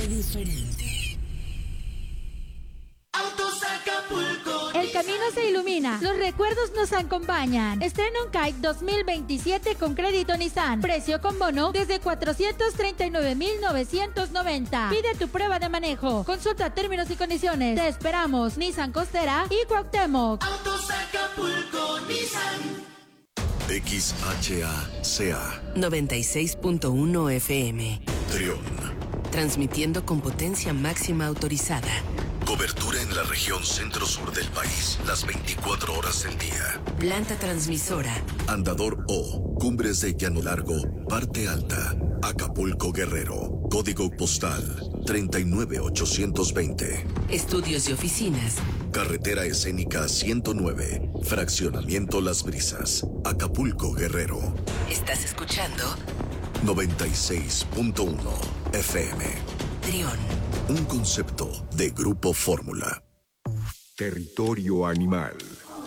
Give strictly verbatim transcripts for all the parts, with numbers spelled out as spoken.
diferente. Autos Acapulco. El camino se ilumina, los recuerdos nos acompañan. Estrena un Kite dos mil veintisiete con crédito Nissan. Precio con bono desde cuatrocientos treinta y nueve mil novecientos noventa. Pide tu prueba de manejo. Consulta términos y condiciones. Te esperamos. Nissan Costera y Cuauhtémoc. Autos Acapulco, Nissan. X H A C A noventa y seis punto uno F M. Trión. Transmitiendo con potencia máxima autorizada. Cobertura en la región centro-sur del país, las veinticuatro horas del día. Planta transmisora. Andador O, Cumbres de Llano Largo, Parte Alta, Acapulco Guerrero. Código postal treinta y nueve ochocientos veinte. Estudios y oficinas. Carretera escénica ciento nueve, Fraccionamiento Las Brisas, Acapulco Guerrero. Estás escuchando noventa y seis punto uno F M. Trión. Un concepto de Grupo Fórmula. Territorio animal.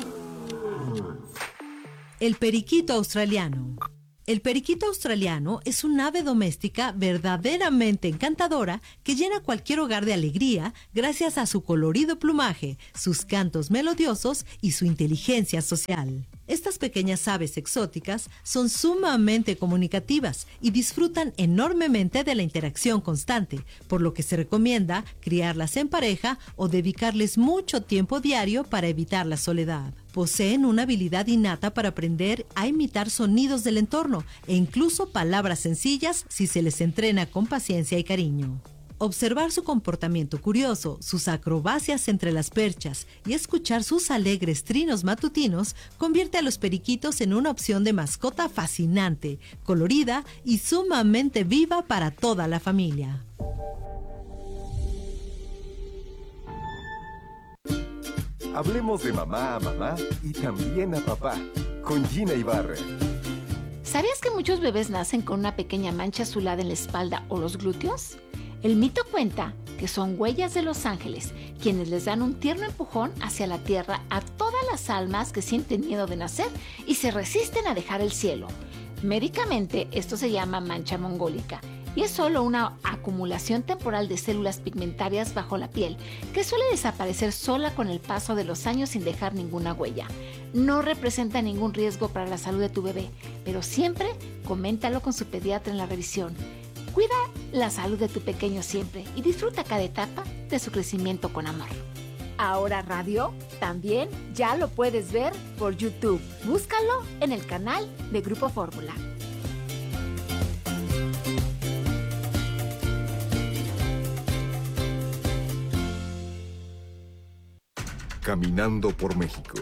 El periquito australiano. El periquito australiano es un ave doméstica verdaderamente encantadora que llena cualquier hogar de alegría gracias a su colorido plumaje, sus cantos melodiosos y su inteligencia social. Estas pequeñas aves exóticas son sumamente comunicativas y disfrutan enormemente de la interacción constante, por lo que se recomienda criarlas en pareja o dedicarles mucho tiempo diario para evitar la soledad. Poseen una habilidad innata para aprender a imitar sonidos del entorno e incluso palabras sencillas si se les entrena con paciencia y cariño. Observar su comportamiento curioso, sus acrobacias entre las perchas y escuchar sus alegres trinos matutinos convierte a los periquitos en una opción de mascota fascinante, colorida y sumamente viva para toda la familia. Hablemos de mamá a mamá y también a papá, con Gina Ibarra. ¿Sabías que muchos bebés nacen con una pequeña mancha azulada en la espalda o los glúteos? El mito cuenta que son huellas de los ángeles, quienes les dan un tierno empujón hacia la tierra a todas las almas que sienten miedo de nacer y se resisten a dejar el cielo. Médicamente, esto se llama mancha mongólica y es solo una acumulación temporal de células pigmentarias bajo la piel que suele desaparecer sola con el paso de los años sin dejar ninguna huella. No representa ningún riesgo para la salud de tu bebé, pero siempre coméntalo con su pediatra en la revisión. Cuida la salud de tu pequeño siempre y disfruta cada etapa de su crecimiento con amor. Ahora Radio también ya lo puedes ver por YouTube. Búscalo en el canal de Grupo Fórmula. Caminando por México.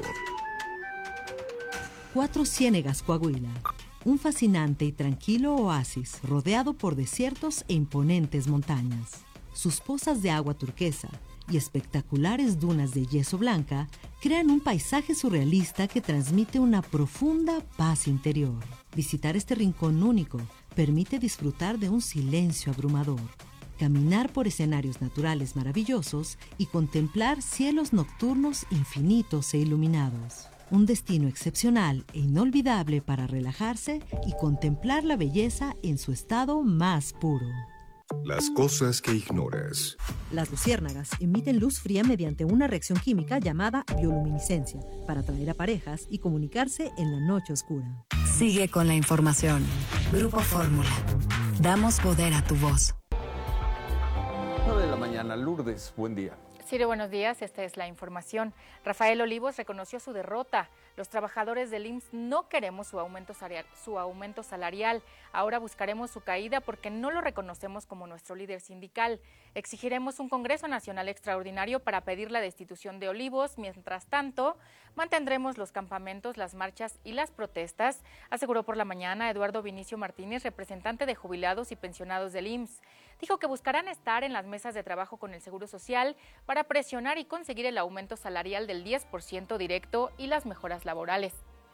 Cuatro Ciénegas, Coahuila. Un fascinante y tranquilo oasis rodeado por desiertos e imponentes montañas. Sus pozas de agua turquesa y espectaculares dunas de yeso blanca crean un paisaje surrealista que transmite una profunda paz interior. Visitar este rincón único permite disfrutar de un silencio abrumador, caminar por escenarios naturales maravillosos y contemplar cielos nocturnos infinitos e iluminados. Un destino excepcional e inolvidable para relajarse y contemplar la belleza en su estado más puro. Las cosas que ignoras. Las luciérnagas emiten luz fría mediante una reacción química llamada bioluminiscencia para atraer a parejas y comunicarse en la noche oscura. Sigue con la información. Grupo Fórmula. Damos poder a tu voz. nueve de la mañana, Lourdes, buen día. Ciro, buenos días. Esta es la información. Rafael Olivos reconoció su derrota. Los trabajadores del I M S S no queremos su aumento salarial, su aumento salarial. Ahora buscaremos su caída porque no lo reconocemos como nuestro líder sindical. Exigiremos un Congreso Nacional extraordinario para pedir la destitución de Olivos. Mientras tanto, mantendremos los campamentos, las marchas y las protestas, aseguró por la mañana Eduardo Vinicio Martínez, representante de jubilados y pensionados del I M S S. Dijo que buscarán estar en las mesas de trabajo con el Seguro Social para presionar y conseguir el aumento salarial del diez por ciento directo y las mejoras laborales.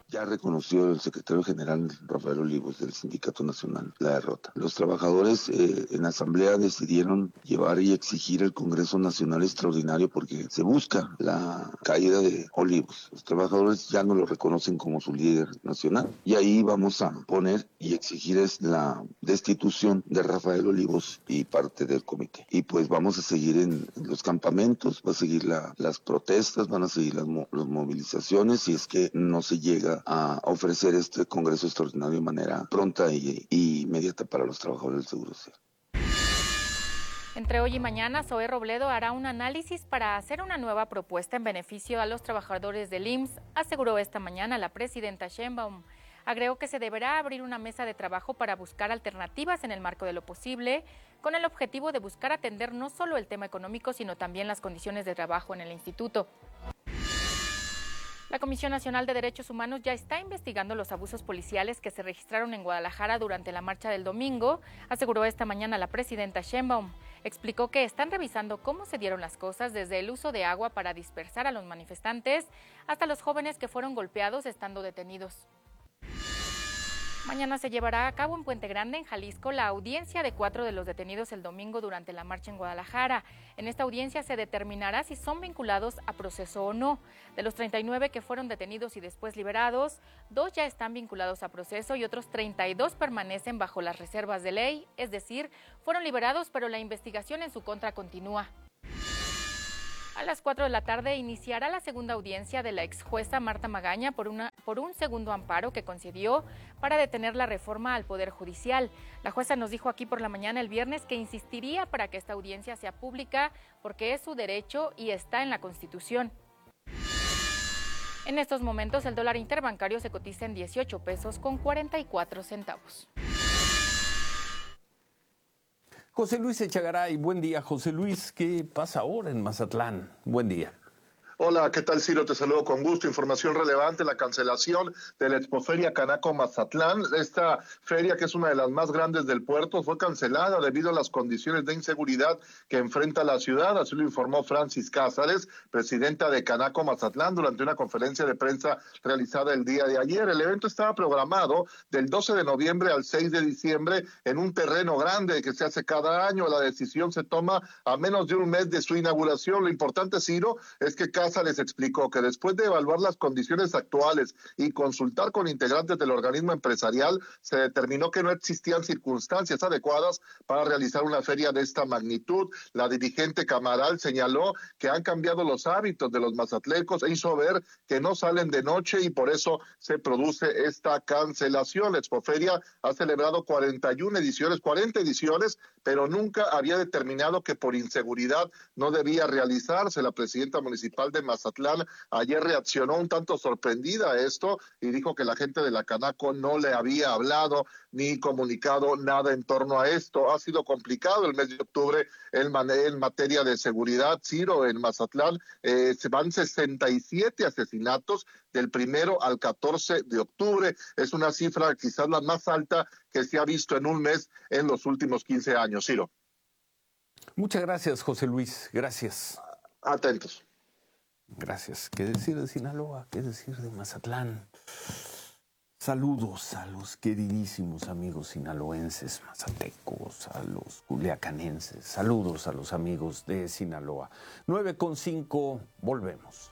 Ya reconoció el secretario general Rafael Olivos del Sindicato Nacional la derrota. Los trabajadores eh, en asamblea decidieron llevar y exigir el Congreso Nacional Extraordinario porque se busca la caída de Olivos. Los trabajadores ya no lo reconocen como su líder nacional y ahí vamos a poner y exigir es la destitución de Rafael Olivos y parte del comité. Y pues vamos a seguir en, en los campamentos, va a seguir la, las protestas, van a seguir las, las movilizaciones si es que no se llega a ofrecer este Congreso Extraordinario de manera pronta y, y inmediata para los trabajadores del Seguro Social. Entre hoy y mañana, Zoé Robledo hará un análisis para hacer una nueva propuesta en beneficio a los trabajadores del I M S S, aseguró esta mañana la presidenta Sheinbaum. Agregó que se deberá abrir una mesa de trabajo para buscar alternativas en el marco de lo posible, con el objetivo de buscar atender no solo el tema económico, sino también las condiciones de trabajo en el instituto. La Comisión Nacional de Derechos Humanos ya está investigando los abusos policiales que se registraron en Guadalajara durante la marcha del domingo, aseguró esta mañana la presidenta Sheinbaum. Explicó que están revisando cómo se dieron las cosas, desde el uso de agua para dispersar a los manifestantes hasta los jóvenes que fueron golpeados estando detenidos. Mañana se llevará a cabo en Puente Grande, en Jalisco, la audiencia de cuatro de los detenidos el domingo durante la marcha en Guadalajara. En esta audiencia se determinará si son vinculados a proceso o no. De los treinta y nueve que fueron detenidos y después liberados, dos ya están vinculados a proceso y otros treinta y dos permanecen bajo las reservas de ley, es decir, fueron liberados, pero la investigación en su contra continúa. A las cuatro de la tarde iniciará la segunda audiencia de la exjueza Marta Magaña por, una, por un segundo amparo que concedió para detener la reforma al Poder Judicial. La jueza nos dijo aquí por la mañana el viernes que insistiría para que esta audiencia sea pública porque es su derecho y está en la Constitución. En estos momentos el dólar interbancario se cotiza en dieciocho pesos con cuarenta y cuatro centavos. José Luis Echegaray, buen día. José Luis, ¿qué pasa ahora en Mazatlán? Buen día. Hola, ¿qué tal, Ciro? Te saludo con gusto. Información relevante, la cancelación de la Expoferia Canaco Mazatlán. Esta feria, que es una de las más grandes del puerto, fue cancelada debido a las condiciones de inseguridad que enfrenta la ciudad. Así lo informó Francis Cázares, presidenta de Canaco Mazatlán, durante una conferencia de prensa realizada el día de ayer. El evento estaba programado del doce de noviembre al seis de diciembre en un terreno grande que se hace cada año. La decisión se toma a menos de un mes de su inauguración. Lo importante, Ciro, es que Cázares les explicó que después de evaluar las condiciones actuales y consultar con integrantes del organismo empresarial, se determinó que no existían circunstancias adecuadas para realizar una feria de esta magnitud. La dirigente Camaral señaló que han cambiado los hábitos de los mazatlecos e hizo ver que no salen de noche y por eso se produce esta cancelación. La Expoferia ha celebrado cuarenta y una ediciones, cuarenta ediciones, pero nunca había determinado que por inseguridad no debía realizarse. La presidenta municipal de Mazatlán ayer reaccionó un tanto sorprendida a esto y dijo que la gente de la Canaco no le había hablado ni comunicado nada en torno a esto. Ha sido complicado el mes de octubre en, en materia de seguridad. Ciro, en Mazatlán eh, se van sesenta y siete asesinatos del primero al catorce de octubre. Es una cifra quizás la más alta que se ha visto en un mes en los últimos quince años. Ciro. Muchas gracias, José Luis. Gracias. Atentos. Gracias. ¿Qué decir de Sinaloa? ¿Qué decir de Mazatlán? Saludos a los queridísimos amigos sinaloenses, mazatecos, a los culiacanenses. Saludos a los amigos de Sinaloa. nueve con cinco, volvemos.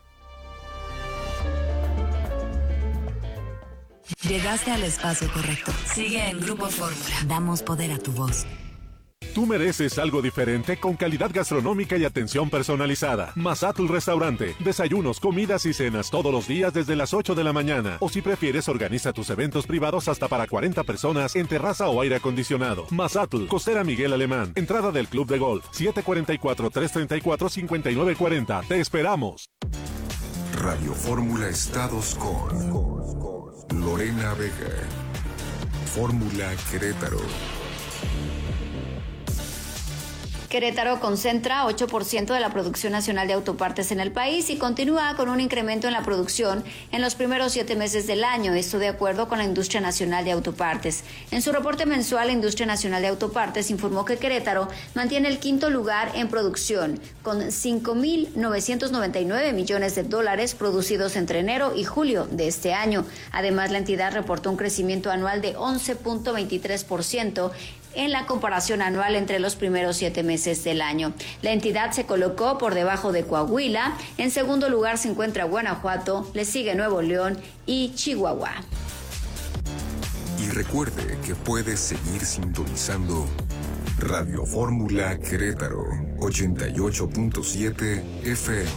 Llegaste al espacio correcto. Sigue en Grupo Fórmula. Damos poder a tu voz. Tú mereces algo diferente con calidad gastronómica y atención personalizada. Mazatl Restaurante. Desayunos, comidas y cenas todos los días desde las ocho de la mañana. O si prefieres, organiza tus eventos privados hasta para cuarenta personas en terraza o aire acondicionado. Mazatl, Costera Miguel Alemán. Entrada del Club de Golf. siete cuatro cuatro, tres tres cuatro, cinco nueve cuatro cero. Te esperamos. Radio Fórmula Estados con Lorena Vega. Fórmula Querétaro. Querétaro concentra ocho por ciento de la producción nacional de autopartes en el país y continúa con un incremento en la producción en los primeros siete meses del año, esto de acuerdo con la Industria Nacional de Autopartes. En su reporte mensual, la Industria Nacional de Autopartes informó que Querétaro mantiene el quinto lugar en producción, con cinco mil novecientos noventa y nueve millones de dólares producidos entre enero y julio de este año. Además, la entidad reportó un crecimiento anual de once punto veintitrés por ciento en la comparación anual entre los primeros siete meses del año. La entidad se colocó por debajo de Coahuila. En segundo lugar se encuentra Guanajuato, le sigue Nuevo León y Chihuahua. Y recuerde que puede seguir sintonizando Radio Fórmula Querétaro ochenta y ocho punto siete F M.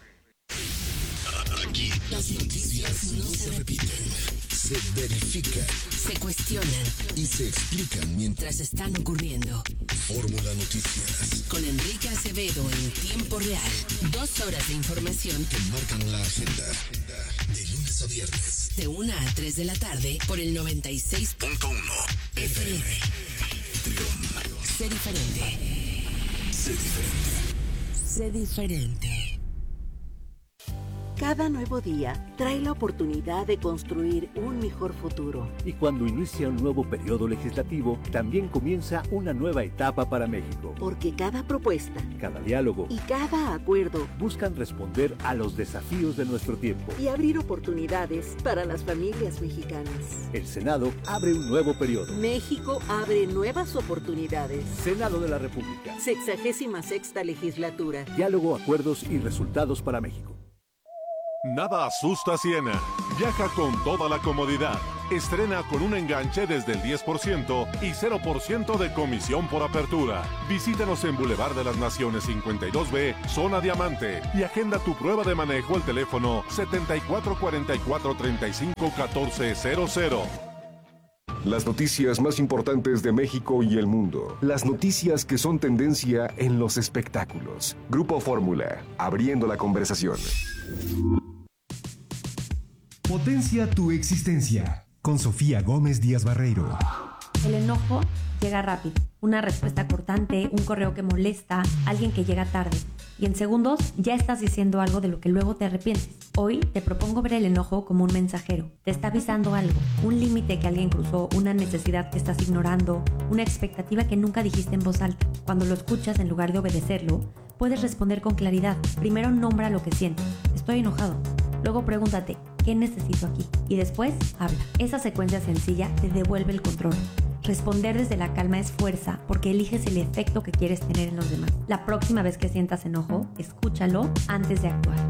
Aquí las noticias no se repiten, se verifican, se cuestionan y se explican mientras están ocurriendo. Fórmula Noticias Con Enrique Acevedo en tiempo real. Dos horas de información que marcan la agenda. De lunes a viernes. De una a tres de la tarde por el noventa y seis punto uno F M. Trión. Sé diferente. Sé diferente. Sé diferente. Cada nuevo día trae la oportunidad de construir un mejor futuro. Y cuando inicia un nuevo periodo legislativo, también comienza una nueva etapa para México. Porque cada propuesta, cada diálogo y cada acuerdo buscan responder a los desafíos de nuestro tiempo y abrir oportunidades para las familias mexicanas. El Senado abre un nuevo periodo. México abre nuevas oportunidades. Senado de la República. Sexagésima sexta legislatura. Diálogo, acuerdos y resultados para México. Nada asusta a Siena. Viaja con toda la comodidad. Estrena con un enganche desde el diez por ciento y cero por ciento de comisión por apertura. Visítanos en Boulevard de las Naciones cincuenta y dos B, Zona Diamante, y agenda tu prueba de manejo al teléfono setenta y cuatro cuarenta y cuatro treinta y cinco catorce cero cero. Las noticias más importantes de México y el mundo. Las noticias que son tendencia en los espectáculos. Grupo Fórmula, abriendo la conversación. Potencia tu existencia. Con Sofía Gómez Díaz Barreiro. El enojo llega rápido. Una respuesta cortante, un correo que molesta, alguien que llega tarde. Y en segundos ya estás diciendo algo de lo que luego te arrepientes. Hoy te propongo ver el enojo como un mensajero. Te está avisando algo, un límite que alguien cruzó, una necesidad que estás ignorando, una expectativa que nunca dijiste en voz alta. Cuando lo escuchas, en lugar de obedecerlo, puedes responder con claridad. Primero nombra lo que sientes. Estoy enojado. Luego pregúntate, ¿qué necesito aquí? Y después, habla. Esa secuencia sencilla te devuelve el control. Responder desde la calma es fuerza, porque eliges el efecto que quieres tener en los demás. La próxima vez que sientas enojo, escúchalo antes de actuar.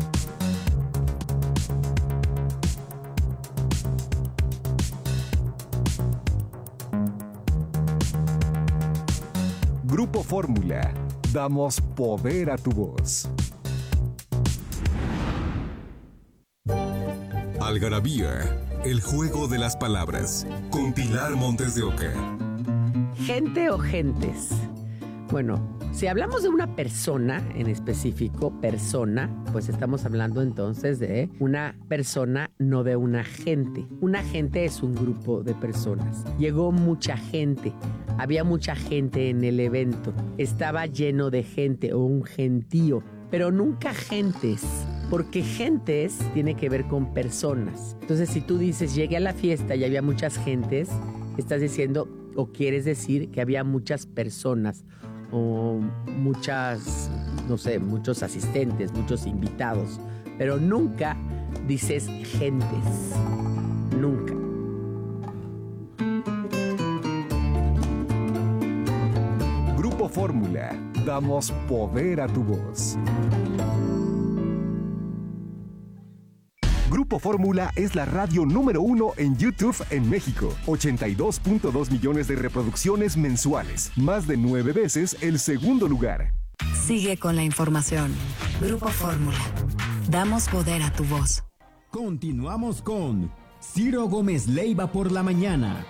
Grupo Fórmula, damos poder a tu voz. Algarabía, el juego de las palabras, con Pilar Montes de Oca. ¿Gente o gentes? Bueno, si hablamos de una persona en específico, persona, pues estamos hablando entonces de una persona, no de una gente. Una gente es un grupo de personas. Llegó mucha gente, había mucha gente en el evento, estaba lleno de gente o un gentío, pero nunca gentes. Porque gentes tiene que ver con personas. Entonces, si tú dices, llegué a la fiesta y había muchas gentes, estás diciendo o quieres decir que había muchas personas o muchas, no sé, muchos asistentes, muchos invitados. Pero nunca dices gentes. Nunca. Grupo Fórmula, damos poder a tu voz. Grupo Fórmula es la radio número uno en YouTube en México. ochenta y dos punto dos millones de reproducciones mensuales. Más de nueve veces el segundo lugar. Sigue con la información. Grupo Fórmula. Damos poder a tu voz. Continuamos con Ciro Gómez Leiva por la mañana.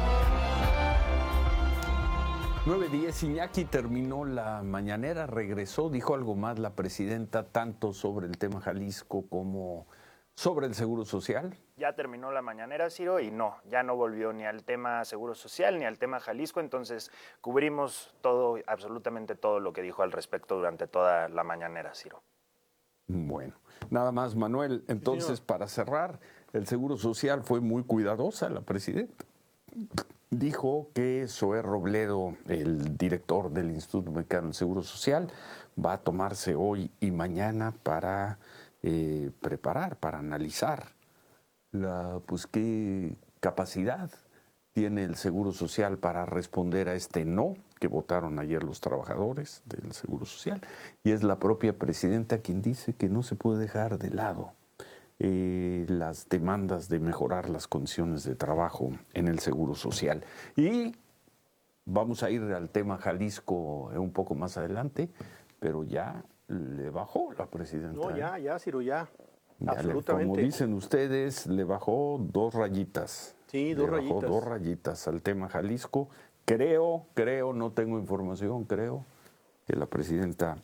nueve diez, Iñaki terminó la mañanera, regresó, dijo algo más la presidenta, tanto sobre el tema Jalisco como sobre el Seguro Social. Ya terminó la mañanera, Ciro, y no, ya no volvió ni al tema Seguro Social ni al tema Jalisco, entonces cubrimos todo, absolutamente todo lo que dijo al respecto durante toda la mañanera, Ciro. Bueno, nada más, Manuel. Entonces, sí, para cerrar, el Seguro Social fue muy cuidadosa la presidenta. Dijo que Zoé Robledo, el director del Instituto Mexicano del Seguro Social, va a tomarse hoy y mañana para eh, preparar, para analizar la, pues, qué capacidad tiene el Seguro Social para responder a este no que votaron ayer los trabajadores del Seguro Social. Y es la propia presidenta quien dice que no se puede dejar de lado eh, las demandas de mejorar las condiciones de trabajo en el Seguro Social. Y vamos a ir al tema Jalisco un poco más adelante, pero ya le bajó la presidenta. No, ya, ya, Ciro, ya. ya absolutamente. Le, como dicen ustedes, le bajó dos rayitas. Sí, dos le bajó rayitas. dos rayitas al tema Jalisco. Creo, creo, no tengo información, creo que la presidenta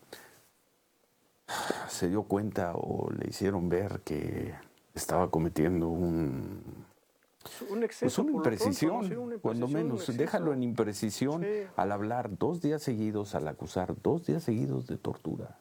se dio cuenta o le hicieron ver que estaba cometiendo un... Un exceso, pues una imprecisión, pronto, ¿no? Sí, una cuando imprecisión, menos. un Déjalo en imprecisión, sí, al hablar dos días seguidos, al acusar dos días seguidos de tortura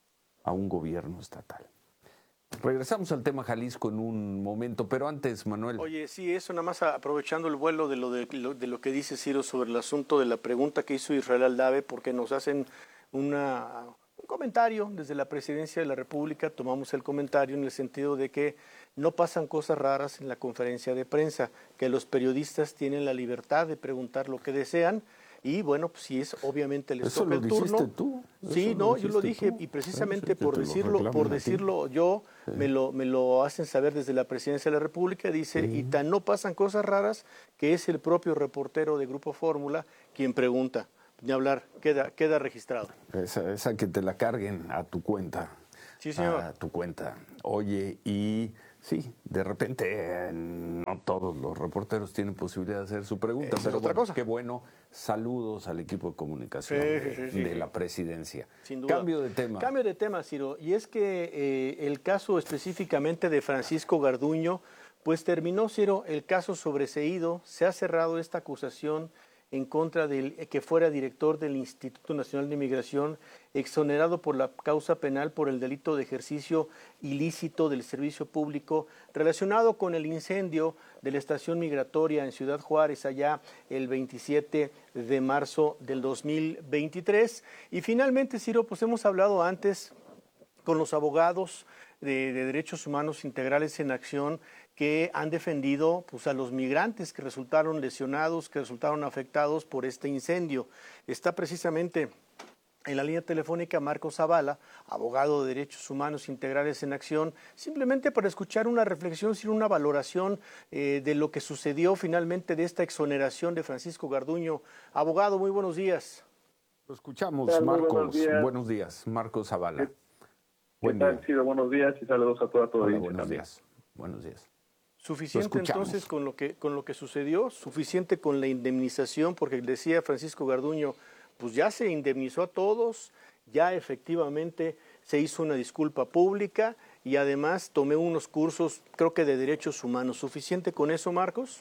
a un gobierno estatal. Regresamos al tema Jalisco en un momento, pero antes, Manuel. Oye, sí, eso nada más aprovechando el vuelo de lo, de, lo, de lo que dice Ciro sobre el asunto de la pregunta que hizo Israel Aldave, porque nos hacen una, un comentario desde la Presidencia de la República, tomamos el comentario en el sentido de que no pasan cosas raras en la conferencia de prensa, que los periodistas tienen la libertad de preguntar lo que desean. Y bueno, pues si es obviamente les toca el turno. ¿Eso tú? Sí, no, yo lo dije tú. Y precisamente sí, por decirlo, por decirlo yo, sí. me lo me lo hacen saber desde la Presidencia de la República, dice, sí. y tan no pasan cosas raras que es el propio reportero de Grupo Fórmula quien pregunta. Ni hablar, queda queda registrado. Esa, esa que te la carguen a tu cuenta. Sí, señor. A tu cuenta. Oye, y sí, de repente eh, no todos los reporteros tienen posibilidad de hacer su pregunta, Esa pero es otra bueno, cosa. Qué bueno. Saludos al equipo de comunicación sí, de, sí, sí, de sí. la presidencia. Sin duda. Cambio de tema. Cambio de tema, Ciro. Y es que eh, el caso específicamente de Francisco Garduño, pues terminó, Ciro, el caso sobreseído. Se ha cerrado esta acusación en contra del que fuera director del Instituto Nacional de Migración, exonerado por la causa penal por el delito de ejercicio ilícito del servicio público relacionado con el incendio de la estación migratoria en Ciudad Juárez allá el veintisiete de marzo del dos mil veintitrés. Y finalmente, Ciro, pues hemos hablado antes con los abogados de, de Derechos Humanos Integrales en Acción que han defendido pues, a los migrantes que resultaron lesionados, que resultaron afectados por este incendio. Está precisamente en la línea telefónica Marcos Zavala, abogado de Derechos Humanos Integrales en Acción, simplemente para escuchar una reflexión, sin una valoración eh, de lo que sucedió finalmente de esta exoneración de Francisco Garduño. Abogado, muy buenos días. Lo escuchamos, tal, Marcos. Buenos días. buenos días, Marcos Zavala. ¿Qué, ¿qué tal, Ciro? Buenos días y saludos a toda tu Hola, audiencia. Buenos días. Buenos días. Suficiente entonces con lo que con lo que sucedió, suficiente con la indemnización, porque decía Francisco Garduño, pues ya se indemnizó a todos, ya efectivamente se hizo una disculpa pública y además tomé unos cursos, creo que de derechos humanos. ¿Suficiente con eso, Marcos?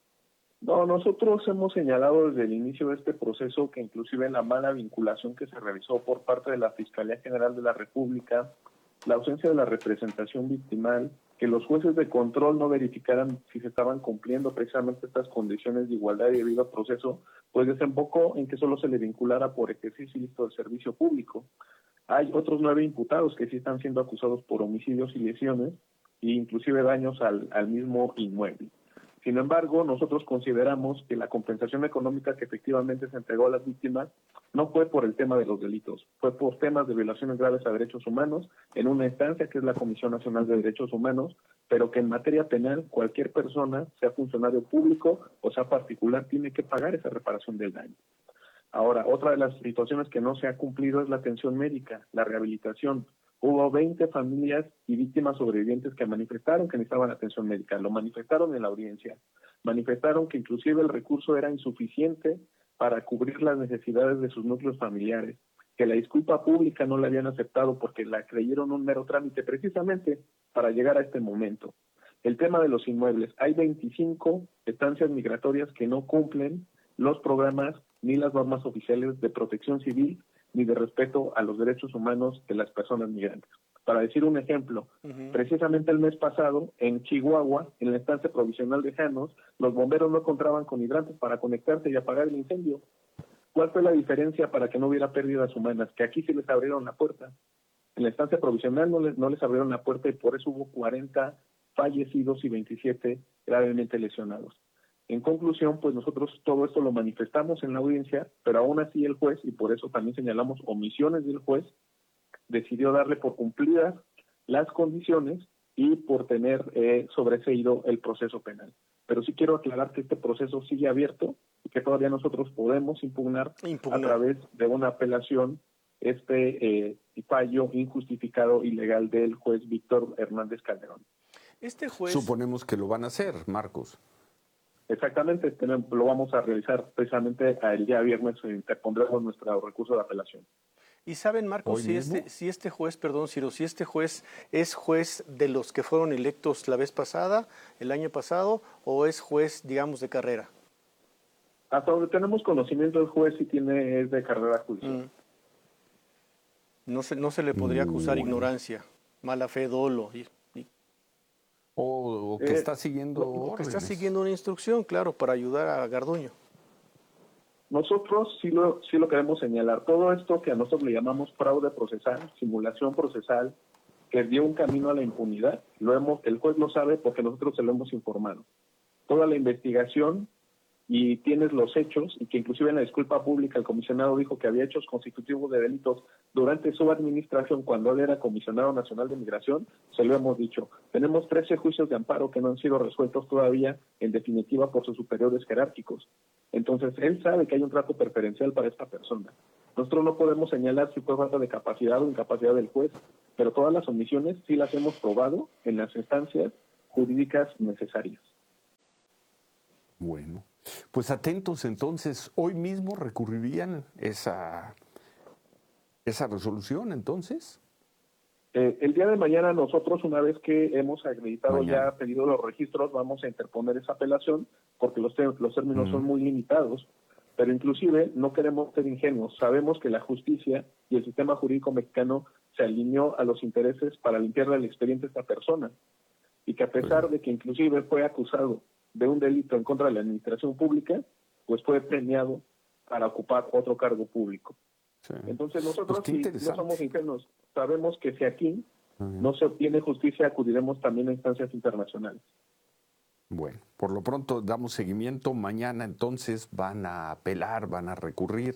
No, nosotros hemos señalado desde el inicio de este proceso que inclusive en la mala vinculación que se realizó por parte de la Fiscalía General de la República, la ausencia de la representación victimal, que los jueces de control no verificaran si se estaban cumpliendo precisamente estas condiciones de igualdad y debido al proceso, pues desembocó en que solo se le vinculara por ejercicio ilícito del servicio público. Hay otros nueve imputados que sí están siendo acusados por homicidios y lesiones, e inclusive daños al, al mismo inmueble. Sin embargo, nosotros consideramos que la compensación económica que efectivamente se entregó a las víctimas no fue por el tema de los delitos, fue por temas de violaciones graves a derechos humanos en una instancia que es la Comisión Nacional de Derechos Humanos, pero que en materia penal cualquier persona, sea funcionario público o sea particular, tiene que pagar esa reparación del daño. Ahora, otra de las situaciones que no se ha cumplido es la atención médica, la rehabilitación. Hubo veinte familias y víctimas sobrevivientes que manifestaron que necesitaban atención médica, lo manifestaron en la audiencia, manifestaron que inclusive el recurso era insuficiente para cubrir las necesidades de sus núcleos familiares, que la disculpa pública no la habían aceptado porque la creyeron un mero trámite, precisamente para llegar a este momento. El tema de los inmuebles. Hay veinticinco estancias migratorias que no cumplen los programas ni las normas oficiales de protección civil ni de respeto a los derechos humanos de las personas migrantes. Para decir un ejemplo, uh-huh. precisamente el mes pasado, en Chihuahua, en la estancia provisional de Janos, los bomberos no encontraban con hidrantes para conectarse y apagar el incendio. ¿Cuál fue la diferencia para que no hubiera pérdidas humanas? Que aquí sí les abrieron la puerta. En la estancia provisional no les, no les abrieron la puerta y por eso hubo cuarenta fallecidos y veintisiete gravemente lesionados. En conclusión, pues nosotros todo esto lo manifestamos en la audiencia, pero aún así el juez, y por eso también señalamos omisiones del juez, decidió darle por cumplidas las condiciones y por tener eh, sobreseído el proceso penal. Pero sí quiero aclarar que este proceso sigue abierto y que todavía nosotros podemos impugnar, impugnar. a través de una apelación este eh, fallo injustificado ilegal del juez Víctor Hernández Calderón. Este juez... Suponemos que lo van a hacer, Marcos. Exactamente, lo vamos a realizar precisamente el día viernes, interpondremos nuestro recurso de apelación. ¿Y saben, Marcos, si este, si este juez, perdón, Ciro, si este juez es juez de los que fueron electos la vez pasada, el año pasado, o es juez, digamos, de carrera? Hasta donde tenemos conocimiento, el juez sí tiene, es de carrera judicial. Mm. No se, no se le podría acusar mm. ignorancia, mala fe, dolo. Y, y... O, o que eh, está siguiendo... O que está siguiendo una instrucción, claro, para ayudar a Garduño. Nosotros sí lo, sí lo queremos señalar. Todo esto que a nosotros le llamamos fraude procesal, simulación procesal, que dio un camino a la impunidad, lo hemos, el juez lo sabe porque nosotros se lo hemos informado. Toda la investigación, y tienes los hechos, y que inclusive en la disculpa pública el comisionado dijo que había hechos constitutivos de delitos durante su administración cuando él era comisionado nacional de migración, se lo hemos dicho. Tenemos trece juicios de amparo que no han sido resueltos todavía, en definitiva por sus superiores jerárquicos. Entonces, él sabe que hay un trato preferencial para esta persona. Nosotros no podemos señalar si fue falta de capacidad o incapacidad del juez, pero todas las omisiones sí las hemos probado en las instancias jurídicas necesarias. Bueno, pues atentos entonces. ¿Hoy mismo recurrirían esa, esa resolución entonces? Eh, el día de mañana nosotros, una vez que hemos acreditado mañana. ya pedido los registros, vamos a interponer esa apelación porque los, los términos mm. son muy limitados, pero inclusive no queremos ser ingenuos. Sabemos que la justicia y el sistema jurídico mexicano se alineó a los intereses para limpiarle el expediente a esta persona y que a pesar sí. de que inclusive fue acusado de un delito en contra de la administración pública, pues fue premiado para ocupar otro cargo público. Sí. Entonces nosotros pues si no somos ingenuos, sabemos que si aquí uh-huh. no se obtiene justicia, acudiremos también a instancias internacionales. Bueno, por lo pronto damos seguimiento. Mañana entonces van a apelar, van a recurrir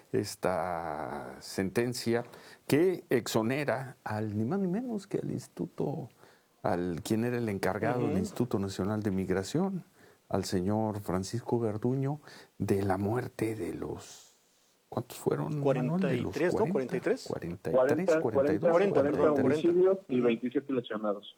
esta sentencia que exonera al ni más ni menos que al Instituto, al quien era el encargado uh-huh. del Instituto Nacional de Migración, al señor Francisco Garduño, de la muerte de los... ¿Cuántos fueron? cuarenta y tres, ¿no? ¿cuarenta y tres? cuarenta y tres, cuarenta y dos, cuarenta, cuarenta homicidios y veintisiete lesionados.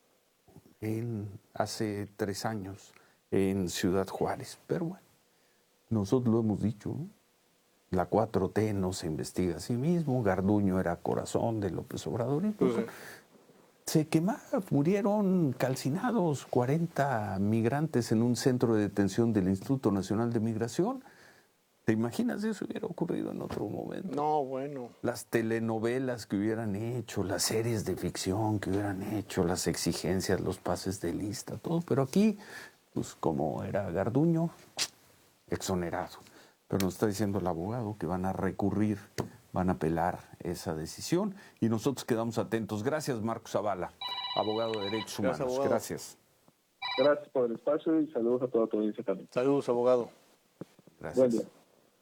En, hace tres años en Ciudad Juárez. Pero bueno, nosotros lo hemos dicho, ¿no? La cuatro T no se investiga a sí mismo, Garduño era corazón de López Obrador, incluso... Uh-huh. Se quemaron, murieron calcinados cuarenta migrantes en un centro de detención del Instituto Nacional de Migración. ¿Te imaginas si eso hubiera ocurrido en otro momento? No, bueno. Las telenovelas que hubieran hecho, las series de ficción que hubieran hecho, las exigencias, los pases de lista, todo. Pero aquí, pues como era Garduño, exonerado. Pero nos está diciendo el abogado que van a recurrir, van a apelar esa decisión y nosotros quedamos atentos. Gracias, Marcos Zavala, abogado de Derechos Humanos. Gracias, abogado. Gracias. Gracias por el espacio y saludos a toda tu audiencia también. Saludos, abogado. Gracias. Buen día.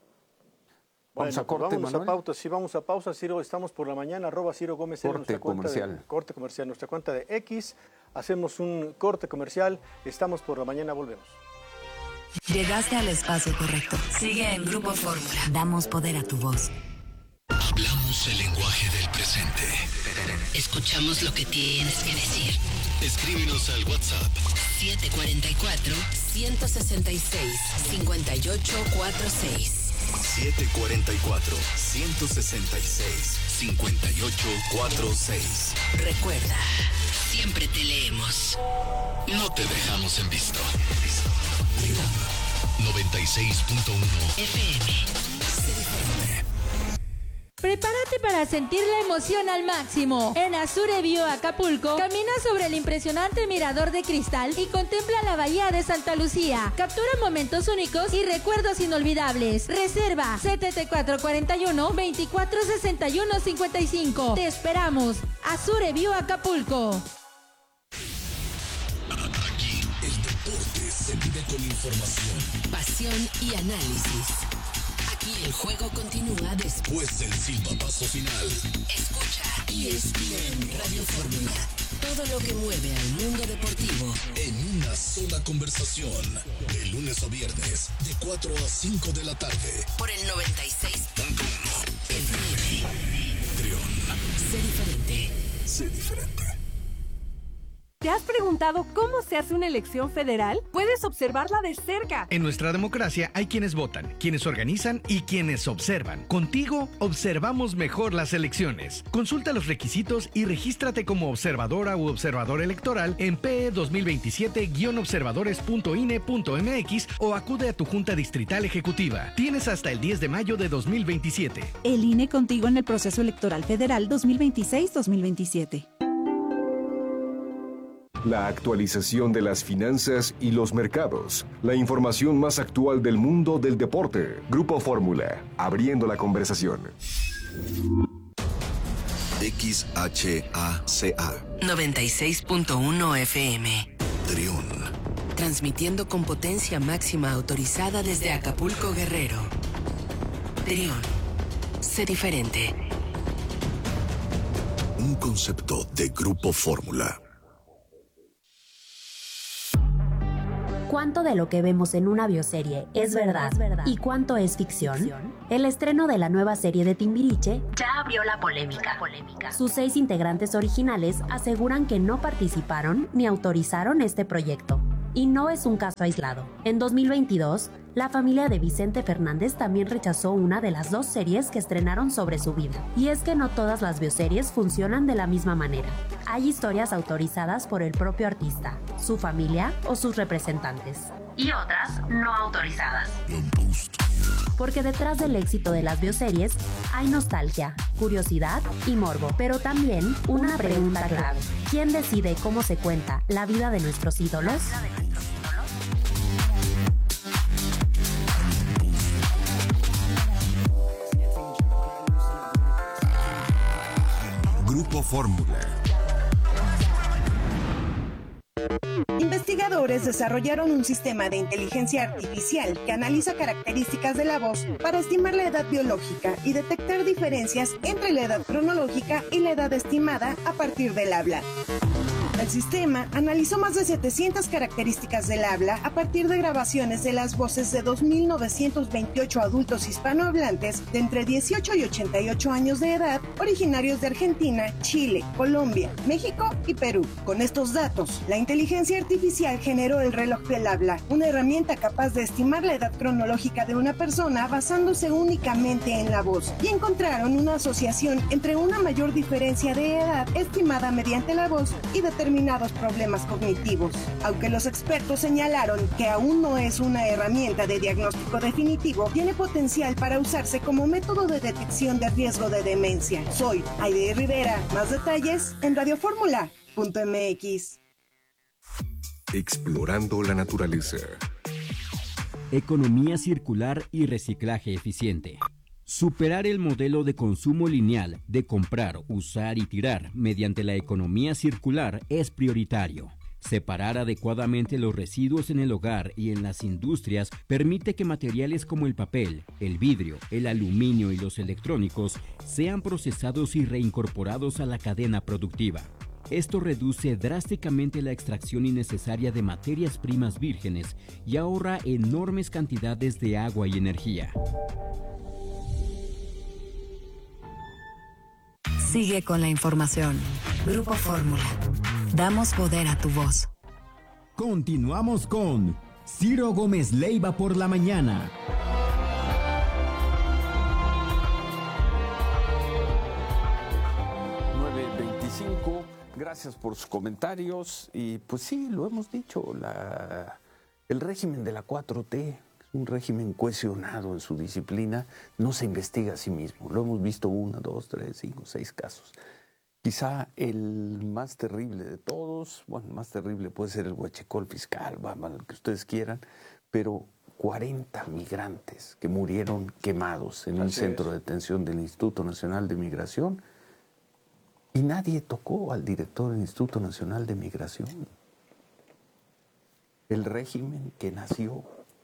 Vamos bueno, a corte, pues vamos Manuel. a pausa, sí, vamos a pausa, Ciro, estamos por la mañana, arroba Ciro Gómez en nuestra cuenta comercial. de corte comercial, nuestra cuenta de X, hacemos un corte comercial, estamos por la mañana, volvemos. Llegaste al espacio correcto. Sigue en Grupo Fórmula. Damos poder a tu voz. Hablamos el lenguaje del presente. Escuchamos lo que tienes que decir. Escríbenos al WhatsApp siete cuatro cuatro, uno seis seis, cinco ocho cuatro seis. siete cuatro cuatro, uno seis seis, cinco ocho cuatro seis. Recuerda, siempre te leemos. No te dejamos en visto. noventa y seis punto uno F M. Prepárate para sentir la emoción al máximo. En Azure View Acapulco, camina sobre el impresionante mirador de cristal y contempla la bahía de Santa Lucía. Captura momentos únicos y recuerdos inolvidables. Reserva siete cuatro cuatro uno, veinticuatro sesenta y uno cincuenta y cinco. Te esperamos. Azure View Acapulco. Aquí el deporte se vive con información, pasión y análisis. Aquí el juego continúa después del silbatazo final. Escucha E S P N Radio Fórmula. Todo lo que mueve al mundo deportivo en una sola conversación. De lunes a viernes, de cuatro a cinco de la tarde. Por el noventa y seis punto uno F M. Trión. Sé diferente. Sé diferente. ¿Te has preguntado cómo se hace una elección federal? Puedes observarla de cerca. En nuestra democracia hay quienes votan, quienes organizan y quienes observan. Contigo observamos mejor las elecciones. Consulta los requisitos y regístrate como observadora u observador electoral en P E dos mil veintisiete guion observadores punto I N E punto M X o acude a tu Junta Distrital Ejecutiva. Tienes hasta el diez de mayo de dos mil veintisiete. El I N E contigo en el proceso electoral federal dos mil veintiséis dos mil veintisiete. La actualización de las finanzas y los mercados. La información más actual del mundo del deporte. Grupo Fórmula, abriendo la conversación. X H A C A noventa y seis punto uno F M. Trión. Transmitiendo con potencia máxima autorizada desde Acapulco, Guerrero. Trión. Sé diferente. Un concepto de Grupo Fórmula. ¿Cuánto de lo que vemos en una bioserie es verdad y cuánto es ficción? El estreno de la nueva serie de Timbiriche ya abrió la polémica. Sus seis integrantes originales aseguran que no participaron ni autorizaron este proyecto. Y no es un caso aislado. En dos mil veintidós, la familia de Vicente Fernández también rechazó una de las dos series que estrenaron sobre su vida. Y es que no todas las bioseries funcionan de la misma manera. Hay historias autorizadas por el propio artista, su familia o sus representantes. Y otras no autorizadas. Porque detrás del éxito de las bioseries hay nostalgia, curiosidad y morbo. Pero también una pregunta clave. ¿Quién decide cómo se cuenta la vida de nuestros ídolos? Grupo Fórmula. Investigadores desarrollaron un sistema de inteligencia artificial que analiza características de la voz para estimar la edad biológica y detectar diferencias entre la edad cronológica y la edad estimada a partir del habla. El sistema analizó más de setecientas características del habla a partir de grabaciones de las voces de dos mil novecientos veintiocho adultos hispanohablantes de entre dieciocho y ochenta y ocho años de edad, originarios de Argentina, Chile, Colombia, México y Perú. Con estos datos, la inteligencia artificial generó el reloj del habla, una herramienta capaz de estimar la edad cronológica de una persona basándose únicamente en la voz, y encontraron una asociación entre una mayor diferencia de edad estimada mediante la voz y determinados problemas cognitivos. Aunque los expertos señalaron que aún no es una herramienta de diagnóstico definitivo, tiene potencial para usarse como método de detección de riesgo de demencia. Soy Aide Rivera. Más detalles en radioformula punto m x. Explorando la naturaleza. Economía circular y reciclaje eficiente. Superar el modelo de consumo lineal de comprar, usar y tirar mediante la economía circular es prioritario. Separar adecuadamente los residuos en el hogar y en las industrias permite que materiales como el papel, el vidrio, el aluminio y los electrónicos sean procesados y reincorporados a la cadena productiva. Esto reduce drásticamente la extracción innecesaria de materias primas vírgenes y ahorra enormes cantidades de agua y energía. Sigue con la información. Grupo Fórmula. Damos poder a tu voz. Continuamos con Ciro Gómez Leiva por la mañana. cinco. Gracias por sus comentarios. Y pues sí, lo hemos dicho, la, el régimen de la cuatro T es un régimen cohesionado en su disciplina, no se investiga a sí mismo. Lo hemos visto uno, dos, tres, cinco, seis casos. Quizá el más terrible de todos, bueno, más terrible puede ser el huachicol fiscal, vamos, lo que ustedes quieran, pero cuarenta migrantes que murieron quemados en un centro de detención del Instituto Nacional de Migración y nadie tocó al director del Instituto Nacional de Migración. El régimen que nació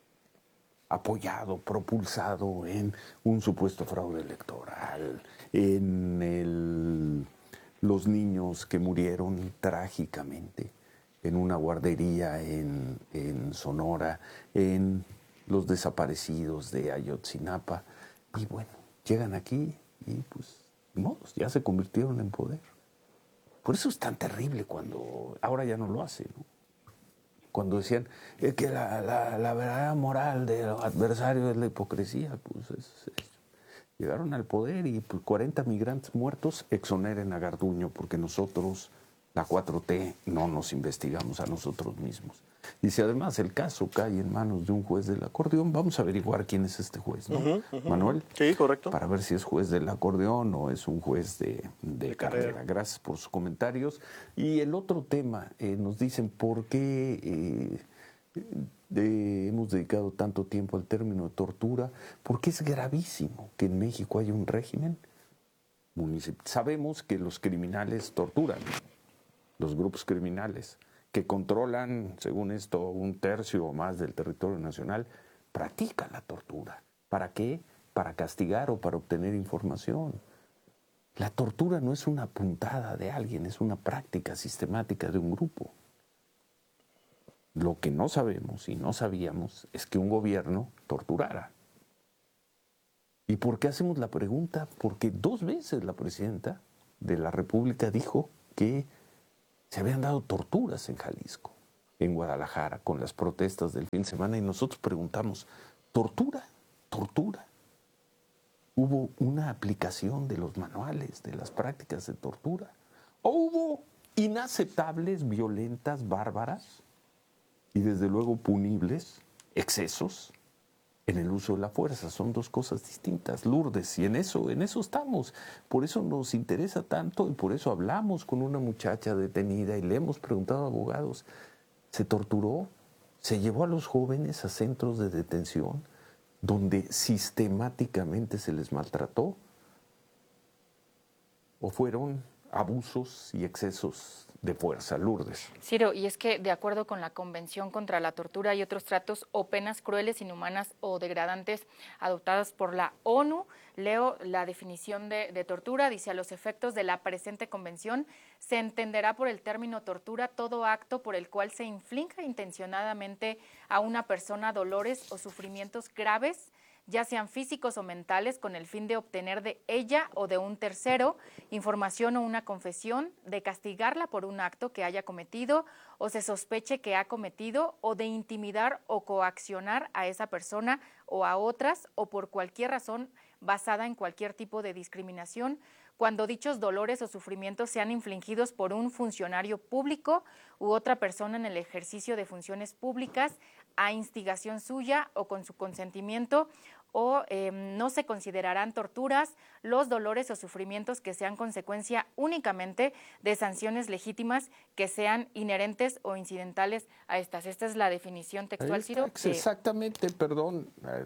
apoyado, propulsado en un supuesto fraude electoral, en el, los niños que murieron trágicamente en una guardería en, en Sonora, en los desaparecidos de Ayotzinapa, y bueno, llegan aquí y pues, modos, ya se convirtieron en poder. Por eso es tan terrible cuando, ahora ya no lo hacen, ¿no? Cuando decían es que la, la, la verdadera moral del adversario es la hipocresía, pues es, es, llegaron al poder y pues, cuarenta migrantes muertos, exoneren a Garduño, porque nosotros, la cuatro T, no nos investigamos a nosotros mismos. Y si además el caso cae en manos de un juez del acordeón, vamos a averiguar quién es este juez, ¿no? Uh-huh, uh-huh. Manuel. Sí, correcto. Para ver si es juez del acordeón o es un juez de, de, de carrera. carrera. Gracias por sus comentarios. Y el otro tema, eh, nos dicen por qué eh, de, hemos dedicado tanto tiempo al término de tortura, porque es gravísimo que en México haya un régimen municipal. Sabemos que los criminales torturan, los grupos criminales que controlan, según esto, un tercio o más del territorio nacional, practican la tortura. ¿Para qué? Para castigar o para obtener información. La tortura no es una puntada de alguien, es una práctica sistemática de un grupo. Lo que no sabemos y no sabíamos es que un gobierno torturara. ¿Y por qué hacemos la pregunta? Porque dos veces la presidenta de la República dijo que se habían dado torturas en Jalisco, en Guadalajara, con las protestas del fin de semana, y nosotros preguntamos, ¿tortura? ¿Tortura? ¿Hubo una aplicación de los manuales, de las prácticas de tortura? ¿O hubo inaceptables, violentas, bárbaras y desde luego punibles excesos en el uso de la fuerza? Son dos cosas distintas, Lourdes, y en eso, en eso estamos. Por eso nos interesa tanto y por eso hablamos con una muchacha detenida y le hemos preguntado a abogados, ¿se torturó? ¿Se llevó a los jóvenes a centros de detención donde sistemáticamente se les maltrató? ¿O fueron abusos y excesos de fuerza? Lourdes. Ciro, y es que de acuerdo con la Convención contra la Tortura y otros tratos o penas crueles, inhumanas o degradantes adoptadas por la ONU, leo la definición de, de tortura, dice: a los efectos de la presente convención se entenderá por el término tortura todo acto por el cual se inflinja intencionadamente a una persona dolores o sufrimientos graves, ya sean físicos o mentales, con el fin de obtener de ella o de un tercero información o una confesión, de castigarla por un acto que haya cometido o se sospeche que ha cometido, o de intimidar o coaccionar a esa persona o a otras, o por cualquier razón basada en cualquier tipo de discriminación, cuando dichos dolores o sufrimientos sean infligidos por un funcionario público u otra persona en el ejercicio de funciones públicas a instigación suya o con su consentimiento, o eh, no se considerarán torturas los dolores o sufrimientos que sean consecuencia únicamente de sanciones legítimas que sean inherentes o incidentales a estas. Esta es la definición textual, Ciro. Exactamente, que... perdón. Eh,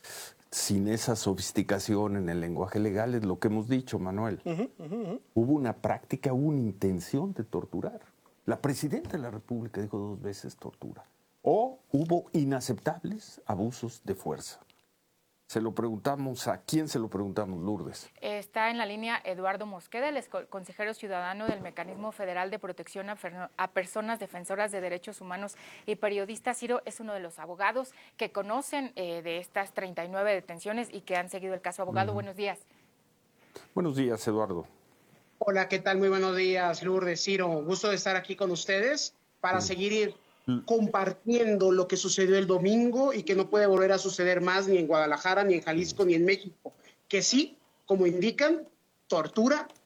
sin esa sofisticación en el lenguaje legal es lo que hemos dicho, Manuel. Uh-huh, uh-huh, uh-huh. Hubo una práctica, una intención de torturar. La presidenta de la República dijo dos veces tortura. O hubo inaceptables abusos de fuerza. Se lo preguntamos, ¿a quién se lo preguntamos, Lourdes? Está en la línea Eduardo Mosqueda, el consejero ciudadano del Mecanismo Federal de Protección a, a Personas Defensoras de Derechos Humanos y periodista. Ciro es uno de los abogados que conocen eh, de estas treinta y nueve detenciones y que han seguido el caso. Abogado, uh-huh. Buenos días. Buenos días, Eduardo. Hola, ¿qué tal? Muy buenos días, Lourdes, Ciro. Gusto de estar aquí con ustedes para uh-huh. seguir compartiendo lo que sucedió el domingo y que no puede volver a suceder más ni en Guadalajara, ni en Jalisco, ni en México. Que sí, como indican, tortura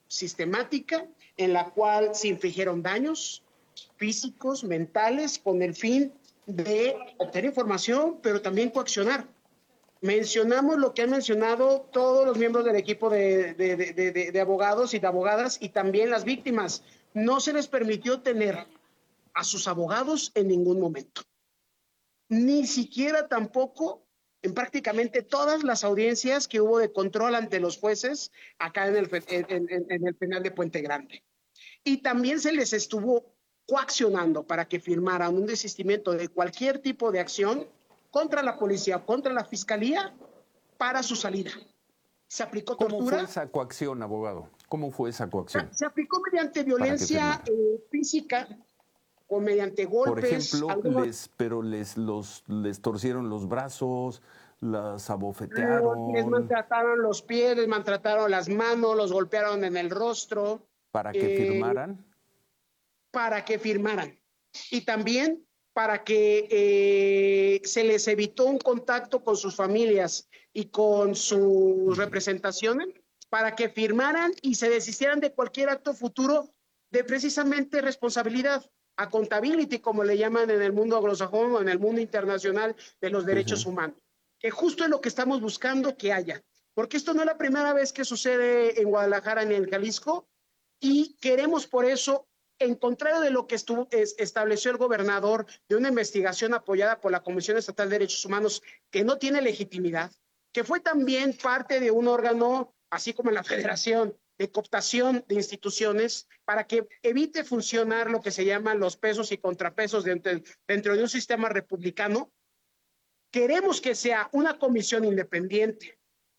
sistemática en la cual se infligieron daños físicos, mentales, con el fin de obtener información, pero también coaccionar. Mencionamos lo que han mencionado todos los miembros del equipo de, de, de, de, de abogados y de abogadas y también las víctimas. No se les permitió tener a sus abogados en ningún momento. Ni siquiera tampoco en prácticamente todas las audiencias que hubo de control ante los jueces acá en el, en, en, en el penal de Puente Grande. Y también se les estuvo coaccionando para que firmaran un desistimiento de cualquier tipo de acción contra la policía o contra la fiscalía para su salida. Se aplicó tortura. ¿Cómo fue esa coacción, abogado? ¿Cómo fue esa coacción? Se aplicó mediante violencia eh, física o mediante golpes. Por ejemplo, algunos... les, pero les, los, les torcieron los brazos, las abofetearon. Les maltrataron los pies, les maltrataron las manos, los golpearon en el rostro. ¿Para que eh, firmaran? Para que firmaran. Y también para que eh, se les evitó un contacto con sus familias y con sus representaciones, para que firmaran y se desistieran de cualquier acto futuro de precisamente responsabilidad, accountability, como le llaman en el mundo anglosajón o en el mundo internacional de los derechos uh-huh. humanos, que justo es lo que estamos buscando que haya, porque esto no es la primera vez que sucede en Guadalajara ni en Jalisco, y queremos por eso, en contrario de lo que estuvo, es, estableció el gobernador de una investigación apoyada por la Comisión Estatal de Derechos Humanos, que no tiene legitimidad, que fue también parte de un órgano, así como en la Federación, de cooptación de instituciones, para que evite funcionar lo que se llaman los pesos y contrapesos dentro, dentro de un sistema republicano. Queremos que sea una comisión independiente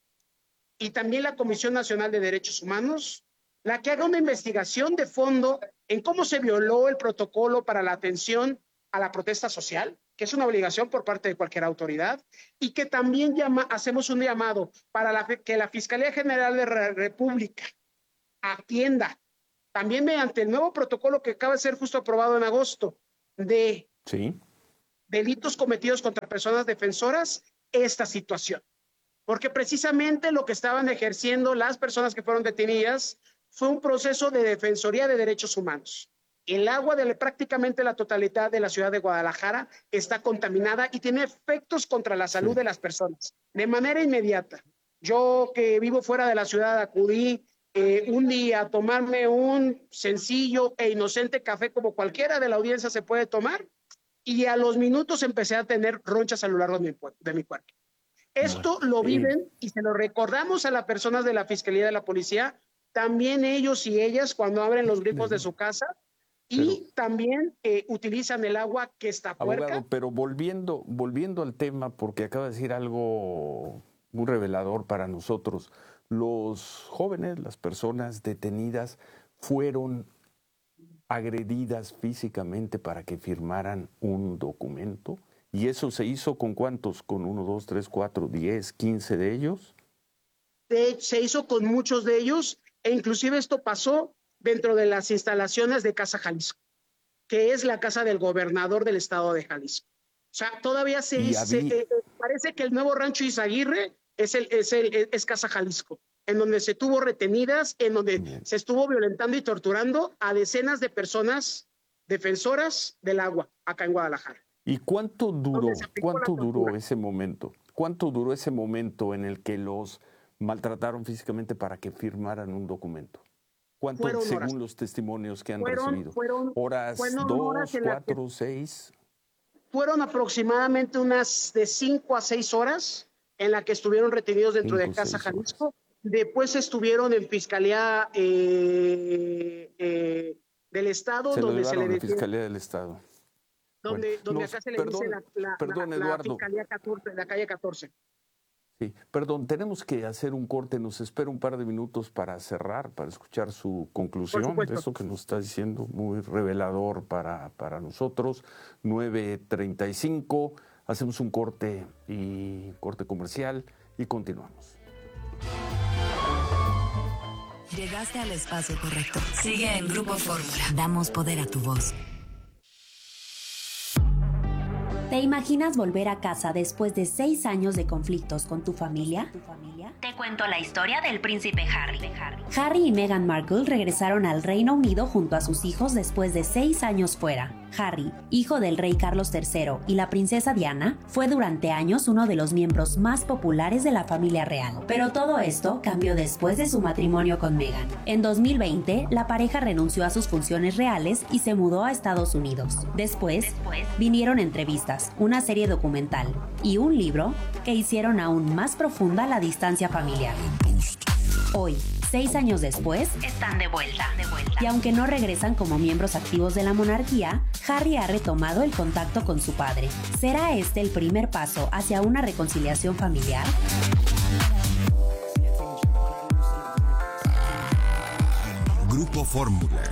y también la Comisión Nacional de Derechos Humanos la que haga una investigación de fondo en cómo se violó el protocolo para la atención a la protesta social, que es una obligación por parte de cualquier autoridad, y que también llama, hacemos un llamado para la, que la Fiscalía General de la República atienda, también mediante el nuevo protocolo que acaba de ser justo aprobado en agosto, de sí. delitos cometidos contra personas defensoras, esta situación. Porque precisamente lo que estaban ejerciendo las personas que fueron detenidas fue un proceso de defensoría de derechos humanos. El agua de prácticamente la totalidad de la ciudad de Guadalajara está contaminada y tiene efectos contra la salud sí. de las personas, de manera inmediata. Yo que vivo fuera de la ciudad acudí eh, un día a tomarme un sencillo e inocente café como cualquiera de la audiencia se puede tomar y a los minutos empecé a tener ronchas a lo largo de mi, de mi cuerpo. Esto bueno, lo viven sí. y se lo recordamos a las personas de la Fiscalía de la Policía, también ellos y ellas cuando abren los grifos de su casa y pero, también eh, utilizan el agua que está puerca. Abogado, pero volviendo, volviendo al tema, porque acaba de decir algo muy revelador para nosotros, los jóvenes, las personas detenidas fueron agredidas físicamente para que firmaran un documento. ¿Y eso se hizo con cuántos? ¿Con uno, dos, tres, cuatro, diez, quince de ellos? De, se hizo con muchos de ellos e inclusive esto pasó dentro de las instalaciones de Casa Jalisco, que es la casa del gobernador del estado de Jalisco. O sea, todavía se, se eh, parece que el nuevo rancho Izaguirre es, el, es, el, es Casa Jalisco, en donde se tuvo retenidas, en donde Bien. se estuvo violentando y torturando a decenas de personas defensoras del agua acá en Guadalajara. ¿Y cuánto duró, cuánto duró ese momento? ¿Cuánto duró ese momento en el que los maltrataron físicamente para que firmaran un documento? ¿Cuánto, fueron según horas. los testimonios que han fueron, recibido? Fueron, ¿Horas fueron dos, horas cuatro, que, seis? Fueron aproximadamente unas de cinco a seis horas en la que estuvieron retenidos dentro cinco, de Casa Jalisco. Horas. Después estuvieron en Fiscalía eh, eh, del Estado, se donde se le le la Fiscalía del Estado. Donde, bueno, donde nos, acá se le perdón, dice la, la, perdón, la, Eduardo. la Fiscalía catorce, la calle catorce. Sí, perdón, tenemos que hacer un corte, nos espera un par de minutos para cerrar, para escuchar su conclusión de eso que nos está diciendo, muy revelador para, para nosotros. nueve treinta y cinco, hacemos un corte y corte comercial y continuamos. Llegaste al espacio correcto. Sigue en Grupo Fórmula. Damos poder a tu voz. ¿Te imaginas volver a casa después de seis años de conflictos con tu familia? Te cuento la historia del príncipe Harry. Harry y Meghan Markle regresaron al Reino Unido junto a sus hijos después de seis años fuera. Harry, hijo del rey Carlos tercero y la princesa Diana, fue durante años uno de los miembros más populares de la familia real. Pero todo esto cambió después de su matrimonio con Meghan. En dos mil veinte, la pareja renunció a sus funciones reales y se mudó a Estados Unidos. Después, vinieron entrevistas, una serie documental y un libro que hicieron aún más profunda la distancia familiar. Hoy, seis años después, están de vuelta. de vuelta. Y aunque no regresan como miembros activos de la monarquía, Harry ha retomado el contacto con su padre. ¿Será este el primer paso hacia una reconciliación familiar? Grupo Fórmula.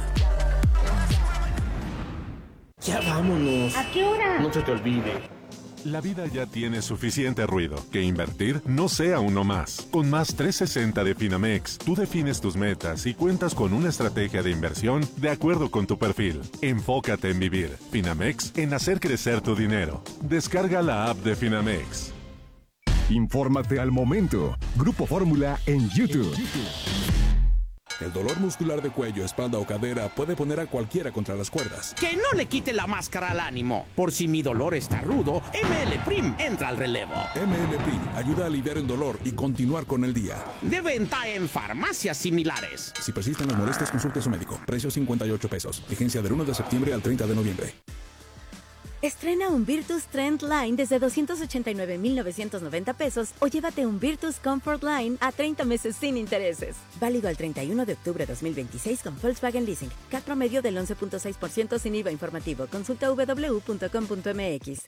Ya vámonos. ¿A qué hora? No se te olvide. La vida ya tiene suficiente ruido. Que invertir no sea uno más. Con Más trescientos sesenta de Finamex, tú defines tus metas y cuentas con una estrategia de inversión de acuerdo con tu perfil. Enfócate en vivir. Finamex, en hacer crecer tu dinero. Descarga la app de Finamex. Infórmate al momento. Grupo Fórmula en YouTube. El dolor muscular de cuello, espalda o cadera puede poner a cualquiera contra las cuerdas. Que no le quite la máscara al ánimo. Por si mi dolor está rudo, M L Prim entra al relevo. M L Prim ayuda a aliviar el dolor y continuar con el día. De venta en farmacias similares. Si persisten las molestias, consulte a su médico. Precio cincuenta y ocho pesos. Vigencia del uno de septiembre al treinta de noviembre. Estrena un Virtus Trend Line desde doscientos ochenta y nueve mil novecientos noventa pesos o llévate un Virtus Comfort Line a treinta meses sin intereses. Válido al treinta y uno de octubre de dos mil veintiséis con Volkswagen Leasing. C A T promedio del once punto seis por ciento sin I V A informativo. Consulta doble u doble u doble u punto com punto m x.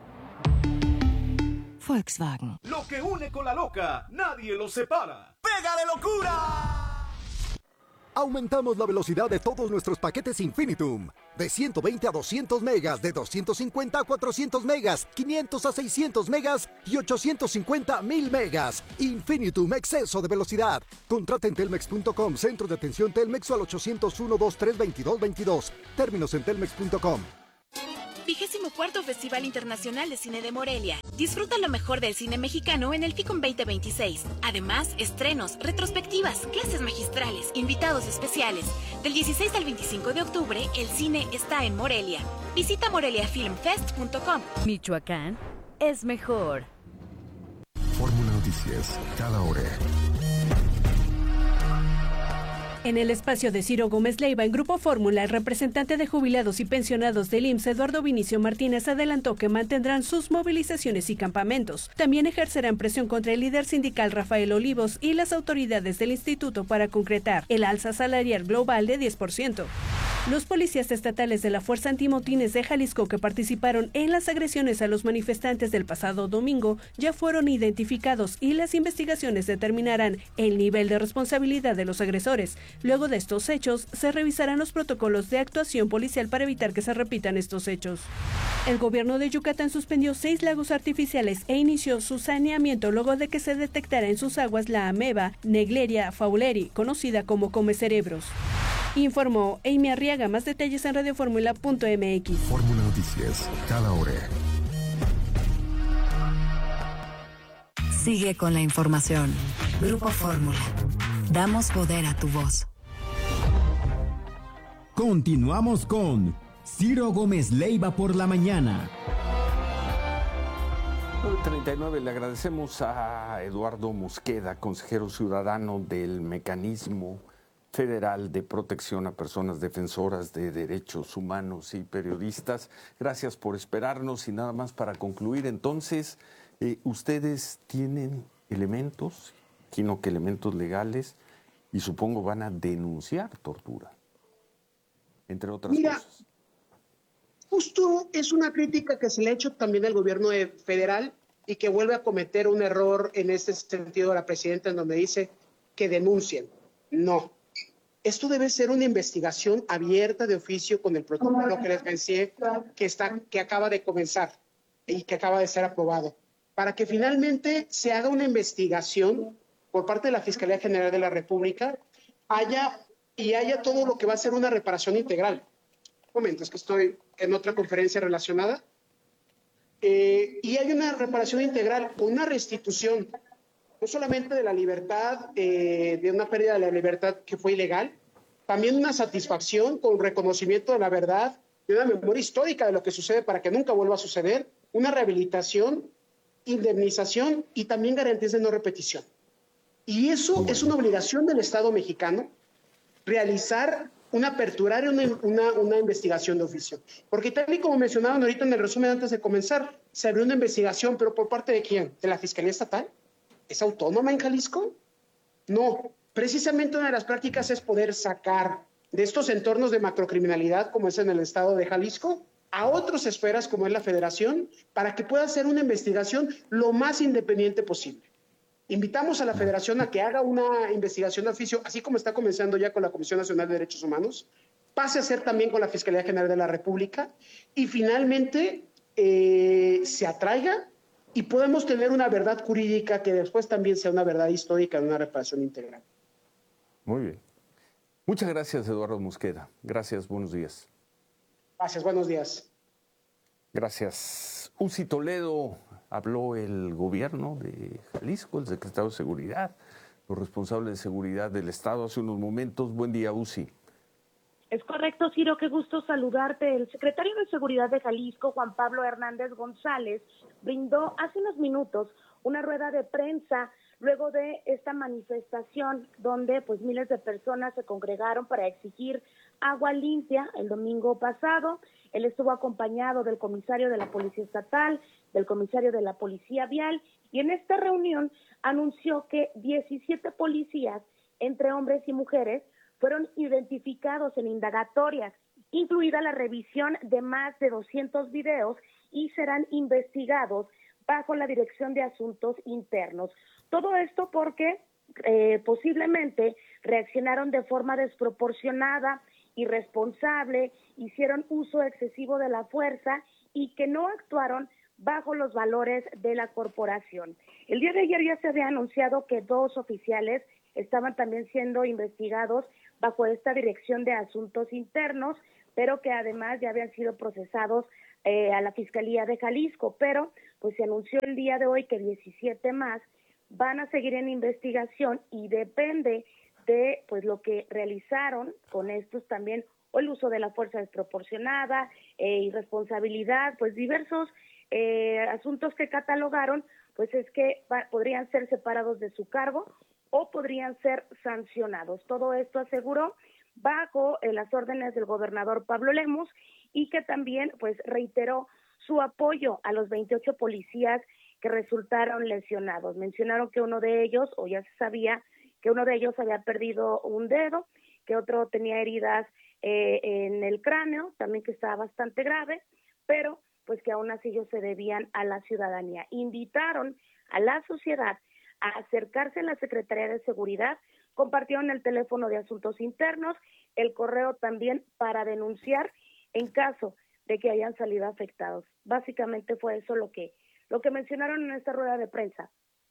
Volkswagen. Lo que une con la loca, nadie lo separa. ¡Pega de locura! Aumentamos la velocidad de todos nuestros paquetes Infinitum. De ciento veinte a doscientos megas, de doscientos cincuenta a cuatrocientos megas, quinientos a seiscientos megas y ochocientos cincuenta a mil megas. Infinitum, exceso de velocidad. Contrata en telmex punto com, centro de atención Telmex o al ochocientos uno, veintitrés, veintidós, veintidós. Términos en telmex punto com. Vigésimo cuarto Festival Internacional de Cine de Morelia. Disfruta lo mejor del cine mexicano en el FICOM veinte veintiséis. Además, estrenos, retrospectivas, clases magistrales, invitados especiales. Del dieciséis al veinticinco de octubre, el cine está en Morelia. Visita morelia film fest punto com. Michoacán es mejor. Fórmula Noticias, cada hora. En el espacio de Ciro Gómez Leiva, en Grupo Fórmula, el representante de jubilados y pensionados del I M S S, Eduardo Vinicio Martínez, adelantó que mantendrán sus movilizaciones y campamentos. También ejercerán presión contra el líder sindical Rafael Olivos y las autoridades del instituto para concretar el alza salarial global de diez por ciento. Los policías estatales de la Fuerza Antimotines de Jalisco que participaron en las agresiones a los manifestantes del pasado domingo ya fueron identificados y las investigaciones determinarán el nivel de responsabilidad de los agresores. Luego de estos hechos, se revisarán los protocolos de actuación policial para evitar que se repitan estos hechos. El gobierno de Yucatán suspendió seis lagos artificiales e inició su saneamiento luego de que se detectara en sus aguas la ameba Negleria fauleri, conocida como comecerebros. Informó Amy Arriaga. Más detalles en radio fórmula punto m x. Fórmula Noticias, cada hora. Sigue con la información. Grupo Fórmula. Damos poder a tu voz. Continuamos con Ciro Gómez Leiva por la mañana. nueve treinta y nueve, le agradecemos a Eduardo Mosqueda, consejero ciudadano del Mecanismo Federal de Protección a Personas Defensoras de Derechos Humanos y Periodistas. Gracias por esperarnos y nada más para concluir. Entonces, eh, ustedes tienen elementos, sino que elementos legales, y supongo van a denunciar tortura, entre otras Mira, cosas. Justo es una crítica que se le ha hecho también al gobierno federal y que vuelve a cometer un error en este sentido a la presidenta, en donde dice que denuncien. No. Esto debe ser una investigación abierta de oficio con el protocolo que les mencioné, que, está, que acaba de comenzar y que acaba de ser aprobado, para que finalmente se haga una investigación por parte de la Fiscalía General de la República haya, y haya todo lo que va a ser una reparación integral. Un momento, es que estoy en otra conferencia relacionada. Eh, y hay una reparación integral, una restitución, no solamente de la libertad, eh, de una pérdida de la libertad que fue ilegal, también una satisfacción con reconocimiento de la verdad, de una memoria histórica de lo que sucede para que nunca vuelva a suceder, una rehabilitación, indemnización y también garantías de no repetición. Y eso bueno. es una obligación del Estado mexicano, realizar una aperturar una, una, una investigación de oficio. Porque tal y como mencionaban ahorita en el resumen antes de comenzar, se abrió una investigación, pero ¿por parte de quién? ¿De la Fiscalía Estatal? ¿Es autónoma en Jalisco? No. Precisamente una de las prácticas es poder sacar de estos entornos de macrocriminalidad, como es en el estado de Jalisco, a otras esferas, como es la Federación, para que pueda hacer una investigación lo más independiente posible. Invitamos a la Federación a que haga una investigación de oficio, así como está comenzando ya con la Comisión Nacional de Derechos Humanos, pase a ser también con la Fiscalía General de la República y finalmente eh, se atraiga y podemos tener una verdad jurídica que después también sea una verdad histórica de una reparación integral. Muy bien. Muchas gracias, Eduardo Mosqueda. Gracias, buenos días. Gracias, buenos días. Gracias. Uzi Toledo, habló el gobierno de Jalisco, el secretario de Seguridad, los responsables de seguridad del Estado hace unos momentos. Buen día, Uzi. Es correcto, Ciro, qué gusto saludarte. El secretario de Seguridad de Jalisco, Juan Pablo Hernández González, brindó hace unos minutos una rueda de prensa luego de esta manifestación donde pues miles de personas se congregaron para exigir agua limpia el domingo pasado. Él estuvo acompañado del comisario de la Policía Estatal, del comisario de la Policía Vial, y en esta reunión anunció que diecisiete policías, entre hombres y mujeres, fueron identificados en indagatorias, incluida la revisión de más de doscientos videos, y serán investigados bajo la Dirección de Asuntos Internos. Todo esto porque eh, posiblemente reaccionaron de forma desproporcionada, irresponsable, hicieron uso excesivo de la fuerza y que no actuaron bajo los valores de la corporación. El día de ayer ya se había anunciado que dos oficiales estaban también siendo investigados bajo esta Dirección de Asuntos Internos, pero que además ya habían sido procesados eh, a la Fiscalía de Jalisco, pero pues se anunció el día de hoy que diecisiete más van a seguir en investigación y depende de pues lo que realizaron con estos también, o el uso de la fuerza desproporcionada, eh, irresponsabilidad, pues diversos eh, asuntos que catalogaron, pues es que va, podrían ser separados de su cargo o podrían ser sancionados. Todo esto aseguró bajo eh, las órdenes del gobernador Pablo Lemus, y que también pues reiteró su apoyo a los veintiocho policías que resultaron lesionados. Mencionaron que uno de ellos, o ya se sabía, que uno de ellos había perdido un dedo, que otro tenía heridas eh, en el cráneo, también que estaba bastante grave, pero pues que aún así ellos se debían a la ciudadanía. Invitaron a la sociedad a acercarse a la Secretaría de Seguridad, compartieron el teléfono de Asuntos Internos, el correo también para denunciar en caso de que hayan salido afectados. Básicamente fue eso lo que, lo que mencionaron en esta rueda de prensa.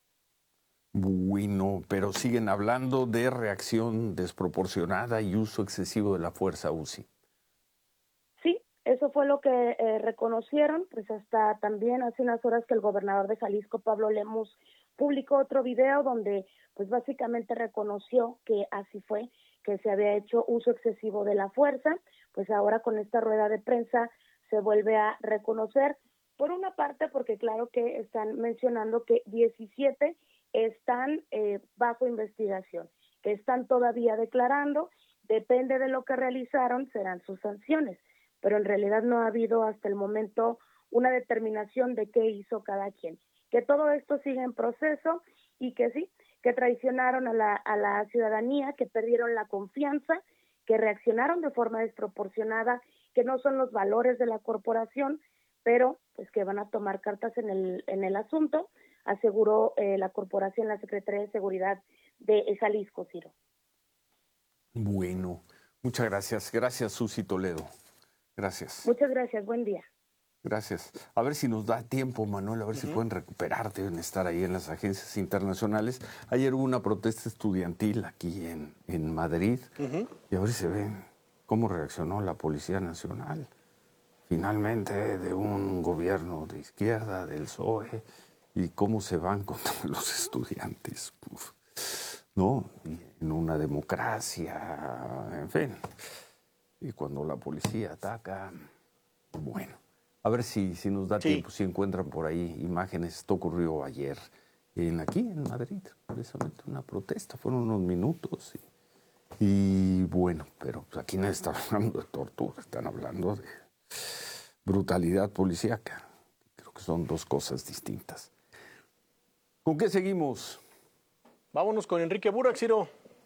Bueno, pero siguen hablando de reacción desproporcionada y uso excesivo de la fuerza, Uzi. Sí, eso fue lo que eh, reconocieron, pues hasta también hace unas horas que el gobernador de Jalisco, Pablo Lemus, publicó otro video donde pues básicamente reconoció que así fue, que se había hecho uso excesivo de la fuerza. Pues ahora con esta rueda de prensa se vuelve a reconocer, por una parte porque claro que están mencionando que diecisiete están eh, bajo investigación, que están todavía declarando, depende de lo que realizaron, serán sus sanciones, pero en realidad no ha habido hasta el momento una determinación de qué hizo cada quien, que todo esto sigue en proceso y que sí, que traicionaron a la, a la ciudadanía, que perdieron la confianza, que reaccionaron de forma desproporcionada, que no son los valores de la corporación, pero pues que van a tomar cartas en el, en el asunto, aseguró eh, la corporación, la Secretaría de Seguridad de Jalisco, Ciro. Bueno, muchas gracias. Gracias, Uzi Toledo. Gracias. Muchas gracias, buen día. Gracias. A ver si nos da tiempo, Manuel, a ver uh-huh. si pueden recuperar, deben estar ahí en las agencias internacionales. Ayer hubo una protesta estudiantil aquí en, en Madrid, uh-huh. y a ver si se ve cómo reaccionó la Policía Nacional. finalmente de un gobierno de izquierda, del P S O E, y cómo se van contra los estudiantes. Uf, ¿no? En una democracia, en fin. Y cuando la policía ataca, bueno, a ver si, si nos da sí. tiempo, si encuentran por ahí imágenes. Esto ocurrió ayer en aquí en Madrid, precisamente una protesta, fueron unos minutos. Y, y bueno, pero pues aquí no están hablando de tortura, están hablando de brutalidad policíaca. Creo que son dos cosas distintas. ¿Con qué seguimos? Vámonos con Enrique Burak, Ciro.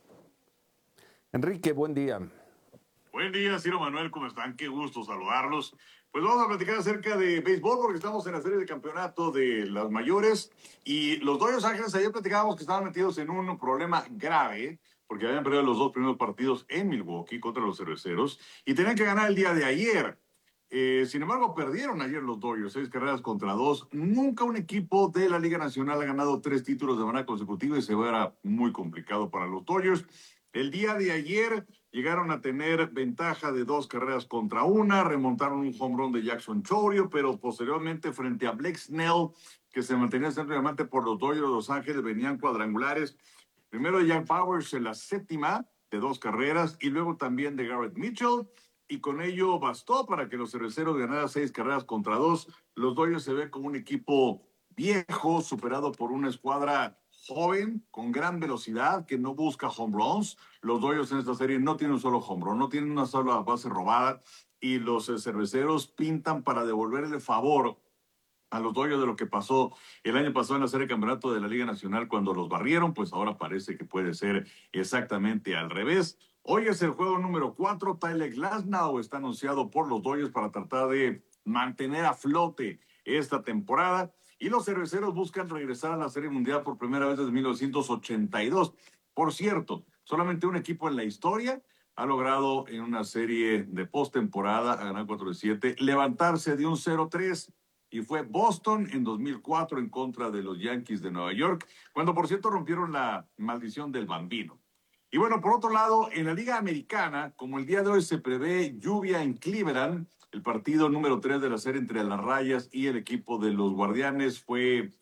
Enrique, buen día. Buen día, Ciro, Manuel, ¿cómo están? Qué gusto saludarlos. Pues vamos a platicar acerca de béisbol porque estamos en la serie de campeonato de las mayores y los Dodgers Ángeles, ayer platicábamos que estaban metidos en un problema grave porque habían perdido los dos primeros partidos en Milwaukee contra los Cerveceros y tenían que ganar el día de ayer. Eh, sin embargo, perdieron ayer los Dodgers, seis carreras contra dos. Nunca un equipo de la Liga Nacional ha ganado tres títulos de manera consecutiva y se verá muy complicado para los Dodgers. El día de ayer llegaron a tener ventaja de dos carreras contra una, remontaron un home run de Jackson Chourio, pero posteriormente frente a Blake Snell, que se mantenía centro diamante por los Dodgers de Los Ángeles, venían cuadrangulares. Primero de Jack Powers en la séptima de dos carreras y luego también de Garrett Mitchell. Y con ello bastó para que los Cerveceros ganaran seis carreras contra dos. Los Dodgers se ven como un equipo viejo, superado por una escuadra joven, con gran velocidad, que no busca home runs. Los Dodgers en esta serie no tienen un solo home run, no tienen una sola base robada. Y los eh, Cerveceros pintan para devolverle favor a los Dodgers de lo que pasó el año pasado en la serie de campeonato de la Liga Nacional cuando los barrieron, pues ahora parece que puede ser exactamente al revés. Hoy es el juego número cuatro. Tyler Glasnow está anunciado por los Dodgers para tratar de mantener a flote esta temporada. Y los Cerveceros buscan regresar a la Serie Mundial por primera vez desde mil novecientos ochenta y dos. Por cierto, solamente un equipo en la historia ha logrado en una serie de postemporada, a ganar cuatro de siete, levantarse de un cero tres. Y fue Boston en dos mil cuatro en contra de los Yankees de Nueva York, cuando por cierto rompieron la maldición del bambino. Y bueno, por otro lado, en la Liga Americana, como el día de hoy se prevé lluvia en Cleveland, el partido número tres de la serie entre las Rayas y el equipo de los Guardianes fue